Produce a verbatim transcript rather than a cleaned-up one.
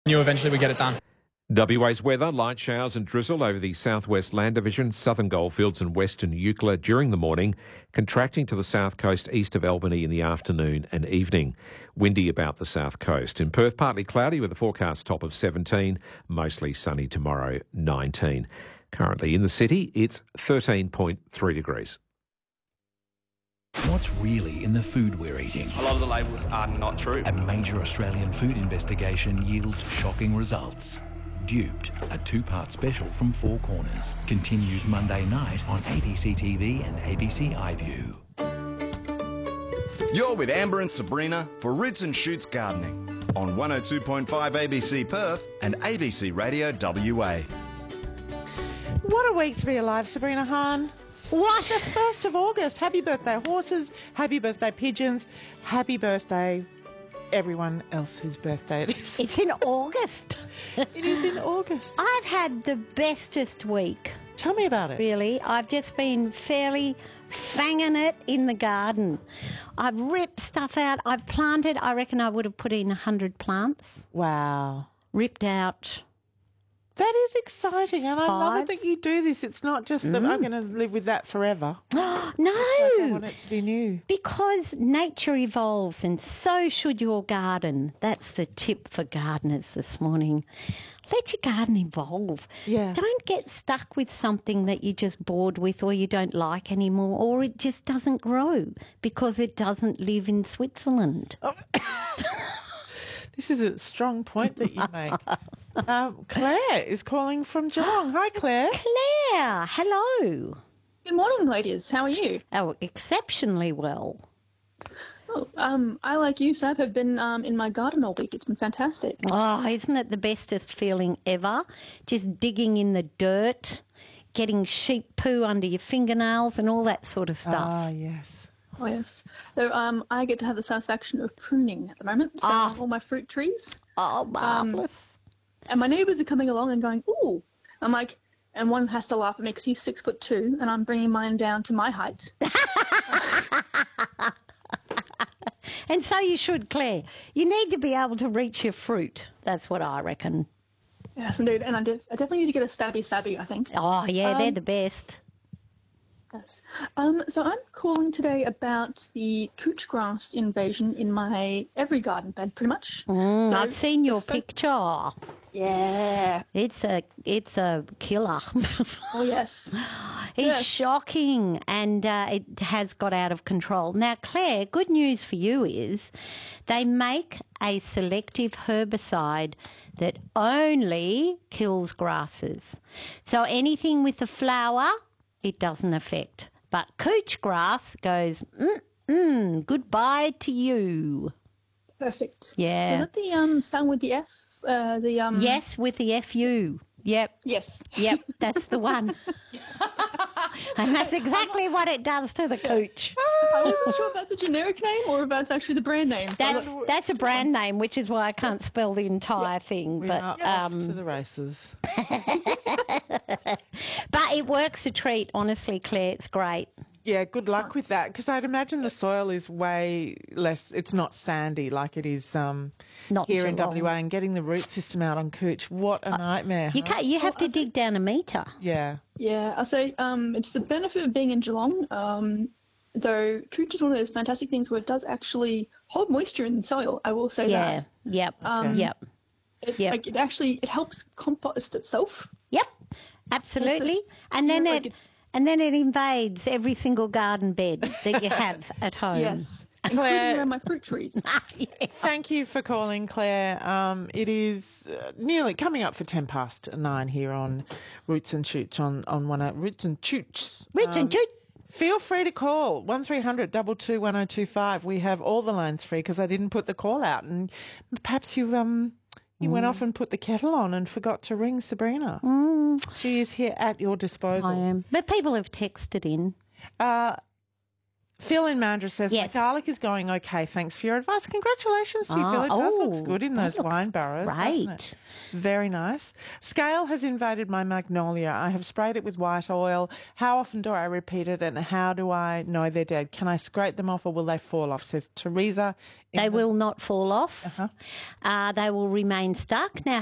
knew eventually we get it done. W A's weather, light showers and drizzle over the southwest Land Division, southern Goldfields and western Eucla during the morning, contracting to the south coast east of Albany in the afternoon and evening. Windy about the south coast. In Perth, partly cloudy with a forecast top of seventeen, mostly sunny tomorrow, nineteen. Currently in the city, it's thirteen point three degrees. What's really in the food we're eating? A lot of the labels are not true. A major Australian food investigation yields shocking results. Duped, a two-part special from Four Corners, continues Monday night on A B C T V and A B C iView. You're with Amber and Sabrina for Roots and Shoots Gardening on one oh two point five A B C Perth and A B C Radio W A. What a week to be alive, Sabrina Hahn. What? The first of August. Happy birthday, horses. Happy birthday, pigeons. Happy birthday, everyone else whose birthday it is. It's in August. It is in August. I've had the bestest week. Tell me about it. Really. I've just been fairly fanging it in the garden. I've ripped stuff out. I've planted, I reckon I would have put in one hundred plants. Wow. Ripped out. That is exciting, and I love it that you do this. It's not just that Mm. I'm going to live with that forever. No. It's like I want it to be new. Because nature evolves and so should your garden. That's the tip for gardeners this morning. Let your garden evolve. Yeah. Don't get stuck with something that you're just bored with or you don't like anymore, or it just doesn't grow because it doesn't live in Switzerland. Oh. This is a strong point that you make. Um, Claire is calling from Geelong. Hi, Claire. Claire, hello. Good morning, ladies. How are you? Oh, exceptionally well. Oh, um, I, like you, Sab, have been um, in my garden all week. It's been fantastic. Oh, isn't it the bestest feeling ever? Just digging in the dirt, getting sheep poo under your fingernails and all that sort of stuff. Ah, yes. Oh, yes. So um, I get to have the satisfaction of pruning at the moment. So Ah. all my fruit trees. Oh, marvellous. And my neighbours are coming along and going, ooh. I'm like, and one has to laugh at me because he's six foot two and I'm bringing mine down to my height. And so you should, Claire. You need to be able to reach your fruit. That's what I reckon. Yes, indeed. And I, def- I definitely need to get a stabby stabby, I think. Oh, yeah, they're Um, the best. Yes. Um, so I'm calling today about the couch grass invasion in my every garden bed, pretty much. Mm, So I've seen your the fir- picture. Yeah. It's a it's a killer. Oh, yes. It's Yes. shocking, and uh, it has got out of control. Now, Claire, good news for you is they make a selective herbicide that only kills grasses. So anything with a flower, it doesn't affect. But couch grass goes, mm-mm, goodbye to you. Perfect. Yeah. Was it the um sound with the F? Uh, the um. Yes, with the F U. Yep. Yes. Yep, that's the one. And that's exactly what it does to the couch. I wasn't sure if that's a generic name or if that's actually the brand name. So That's that's a brand name, which is why I can't spell the entire thing. We But are off um, to the races. but it works a treat, honestly, Claire. It's great. Yeah, good luck with that, because I'd imagine the soil is way less, it's not sandy like it is um, Not here in Geelong. W A, and getting the root system out on couch, what a nightmare. You huh? can't. You have to dig down a metre. Yeah. Yeah, I'll say um, it's the benefit of being in Geelong. Um, though couch is one of those fantastic things where it does actually hold moisture in the soil. I will say Yeah. that. Yep. Um, Yep. It, Yep. like, it actually it helps compost itself. Yep. Absolutely. And then Yeah, it like it's- and then it invades every single garden bed that you have at home. Yes, including Claire- around my fruit trees. Thank you for calling, Claire. Um, it is uh, nearly coming up for ten past nine here on Roots and Shoots on, on one oh, Roots and Shoots. Rich and Jude. Feel free to call one three hundred two two one oh two five. We have all the lines free because I didn't put the call out, and perhaps you um you went off and put the kettle on and forgot to ring Sabrina. Mm, She is here at your I disposal. am. But people have texted in. Uh, Phil in Mandurah says, Yes. my garlic is going okay. Thanks for your advice. Congratulations to you, Ah, Phil. It does oh, look good in that those looks wine barrows, doesn't great. it? Very nice. Scale has invaded my magnolia. I have sprayed it with white oil. How often do I repeat it, and how do I know they're dead? Can I scrape them off, or will they fall off? Says Teresa. in They the- will not fall off. Uh-huh. Uh, they will remain stuck. Now,